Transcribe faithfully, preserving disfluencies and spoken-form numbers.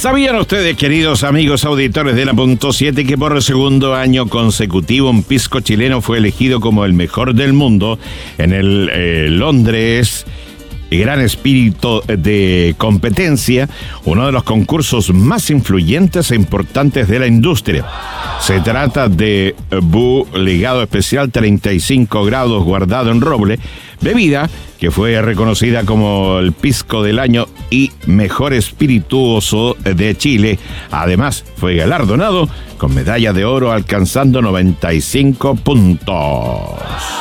¿Sabían ustedes, queridos amigos auditores de la Punto siete, que por el segundo año consecutivo un pisco chileno fue elegido como el mejor del mundo en el eh, Londres Gran Espíritu de Competencia, uno de los concursos más influyentes e importantes de la industria? Se trata de Bu Legado Especial treinta y cinco grados guardado en roble, bebida que fue reconocida como el pisco del año y mejor espirituoso de Chile. Además, fue galardonado con medalla de oro alcanzando noventa y cinco puntos.